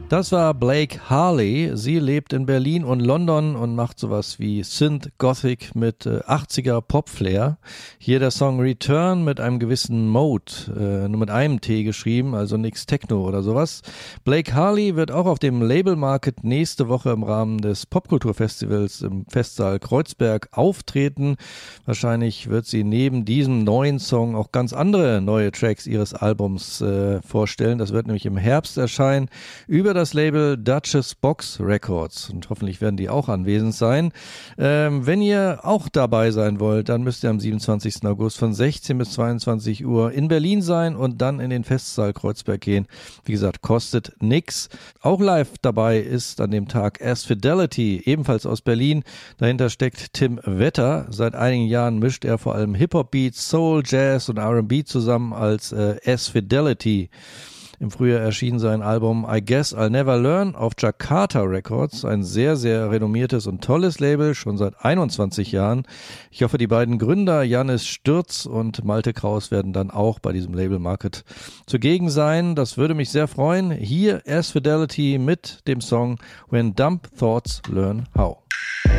Das war Blake Harley. Sie lebt in Berlin und London und macht sowas wie Synth-Gothic mit 80er Pop-Flair. Hier der Song Return mit einem gewissen Mode, nur mit einem T geschrieben, also nix Techno oder sowas. Blake Harley wird auch auf dem Label Market nächste Woche im Rahmen des Popkulturfestivals im Festsaal Kreuzberg auftreten. Wahrscheinlich wird sie neben diesem neuen Song auch ganz andere neue Tracks ihres Albums vorstellen. Das wird nämlich im Herbst erscheinen. Über das Label Duchess Box Records und hoffentlich werden die auch anwesend sein. Wenn ihr auch dabei sein wollt, dann müsst ihr am 27. August von 16 bis 22 Uhr in Berlin sein und dann in den Festsaal Kreuzberg gehen. Wie gesagt, kostet nix. Auch live dabei ist an dem Tag S-Fidelity, ebenfalls aus Berlin. Dahinter steckt Tim Wetter. Seit einigen Jahren mischt er vor allem Hip-Hop-Beats, Soul, Jazz und R&B zusammen als S-Fidelity. Im Frühjahr erschien sein Album I Guess I'll Never Learn auf Jakarta Records, ein sehr, sehr renommiertes und tolles Label, schon seit 21 Jahren. Ich hoffe, die beiden Gründer Jannis Stürz und Malte Kraus werden dann auch bei diesem Label Market zugegen sein. Das würde mich sehr freuen. Hier S-Fidelity mit dem Song When Dumb Thoughts Learn How.